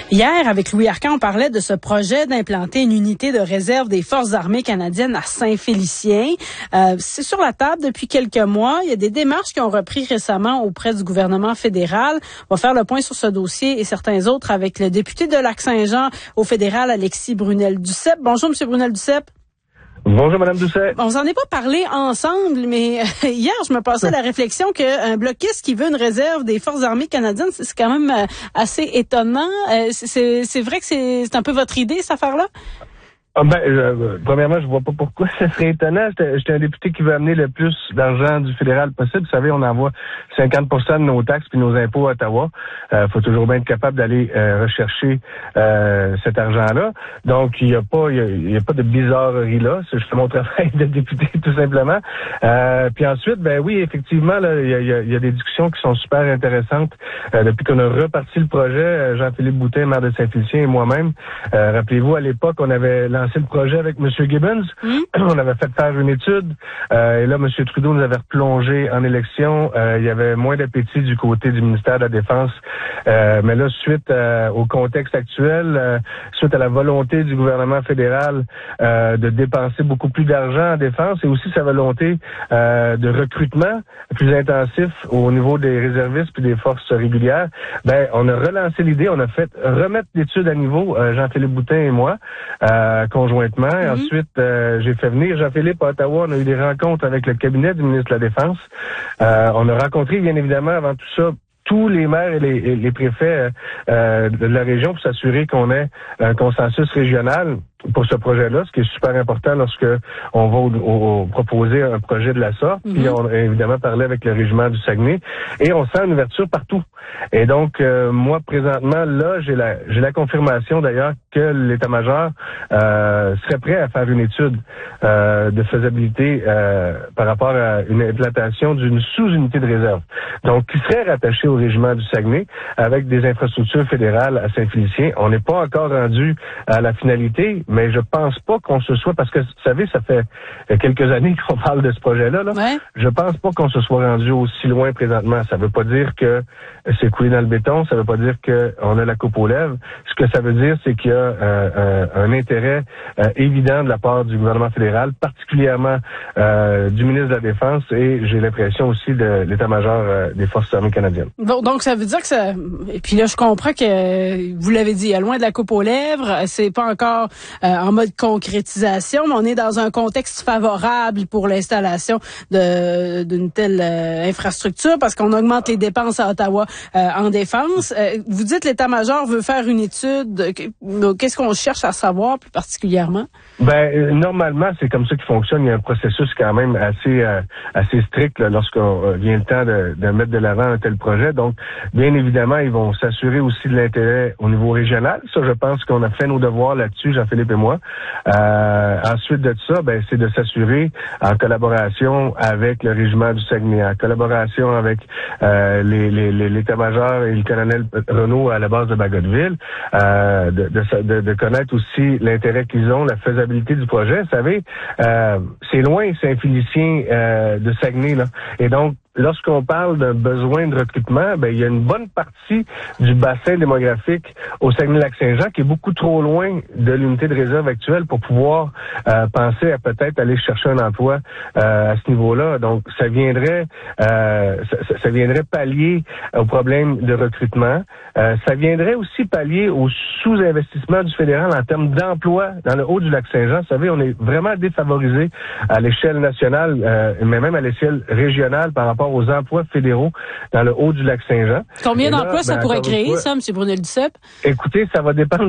Hier, avec Louis Arcan, on parlait de ce projet d'implanter une unité de réserve des Forces armées canadiennes à Saint-Félicien. C'est sur la table depuis quelques mois. Il y a des démarches qui ont repris récemment auprès du gouvernement fédéral. On va faire le point sur ce dossier et certains autres avec le député de Lac-Saint-Jean au fédéral, Alexis Brunel-Duceppe. Bonjour, M. Brunel-Duceppe. Bonjour, Mme Doucet. On s'en est pas parlé ensemble, mais hier, je me passais la réflexion qu'un bloquiste qui veut une réserve des Forces armées canadiennes, c'est quand même assez étonnant. C'est vrai que c'est un peu votre idée, cette affaire-là? Premièrement, je vois pas pourquoi ça serait étonnant. J'étais un député qui veut amener le plus d'argent du fédéral possible. Vous savez, on envoie 50% de nos taxes puis nos impôts à Ottawa. Faut toujours bien être capable d'aller rechercher cet argent-là. Donc, il y a pas de bizarrerie là. C'est mon travail de député, tout simplement. Puis ensuite, oui, effectivement, là, il y a des discussions qui sont super intéressantes. Depuis qu'on a reparti le projet, Jean-Philippe Boutin, maire de Saint-Félicien, et moi-même, rappelez-vous, à l'époque, on avait lancé le projet avec M. Gibbons. On avait fait faire une étude. Et là, M. Trudeau nous avait replongé en élection. Il y avait moins d'appétit du côté du ministère de la Défense. Mais là, suite au contexte actuel, suite à la volonté du gouvernement fédéral de dépenser beaucoup plus d'argent en défense et aussi sa volonté de recrutement plus intensif au niveau des réservistes puis des forces régulières, on a relancé l'idée. On a fait remettre l'étude à niveau, Jean-Philippe Boutin et moi, conjointement. Et ensuite, j'ai fait venir Jean-Philippe à Ottawa. On a eu des rencontres avec le cabinet du ministre de la Défense. On a rencontré, bien évidemment, avant tout ça, tous les maires et les préfets de la région pour s'assurer qu'on ait un consensus régional pour ce projet-là, ce qui est super important lorsque on va proposer un projet de la sorte. Puis on a évidemment parlé avec le régiment du Saguenay et on sent une ouverture partout. Et donc, moi, présentement, là, j'ai la confirmation d'ailleurs que l'État-major serait prêt à faire une étude de faisabilité par rapport à une implantation d'une sous-unité de réserve. Donc, qui serait rattachée au régiment du Saguenay avec des infrastructures fédérales à Saint-Félicien. On n'est pas encore rendu à la finalité, mais je pense pas qu'on se soit, parce que, vous savez, ça fait quelques années qu'on parle de ce projet-là, là. Ouais. Je pense pas qu'on se soit rendu aussi loin présentement. Ça veut pas dire que c'est coulé dans le béton, ça veut pas dire qu'on a la coupe aux lèvres. Ce que ça veut dire, c'est qu'il y a un intérêt évident de la part du gouvernement fédéral, particulièrement du ministre de la Défense, et j'ai l'impression aussi de l'état-major des Forces armées canadiennes. Bon, donc ça veut dire que ça... Et puis là, je comprends que, vous l'avez dit, il y a loin de la coupe aux lèvres, c'est pas encore en mode concrétisation, mais on est dans un contexte favorable pour l'installation d'une telle infrastructure parce qu'on augmente les dépenses à Ottawa en défense. Vous dites l'état-major veut faire une étude. Qu'est-ce qu'on cherche à savoir plus particulièrement? Normalement, c'est comme ça qu'il fonctionne. Il y a un processus quand même assez strict là, lorsqu'on vient le temps de mettre de l'avant un tel projet. Donc, bien évidemment, ils vont s'assurer aussi de l'intérêt au niveau régional. Ça, je pense qu'on a fait nos devoirs là-dessus, Jean-Philippe et moi. Ensuite de ça, c'est de s'assurer en collaboration avec le régiment du Saguenay, en collaboration avec l'état-major et le colonel Renaud à la base de Bagotville, de connaître aussi l'intérêt qu'ils ont, la faisabilité du projet. Vous savez, c'est loin Saint-Félicien de Saguenay, là. Et donc, lorsqu'on parle d'un besoin de recrutement, il y a une bonne partie du bassin démographique au Saguenay-Lac-Saint-Jean qui est beaucoup trop loin de l'unité de réserve actuelle pour pouvoir penser à peut-être aller chercher un emploi à ce niveau-là. Donc, ça viendrait pallier au problème de recrutement. Ça viendrait aussi pallier au sous-investissement du fédéral en termes d'emploi dans le haut du Lac-Saint-Jean. Vous savez, on est vraiment défavorisé à l'échelle nationale, mais même à l'échelle régionale par rapport aux emplois fédéraux dans le haut du Lac-Saint-Jean. Combien d'emplois ça pourrait créer, ça, M. Brunel-Duceppe? Écoutez, ça va dépendre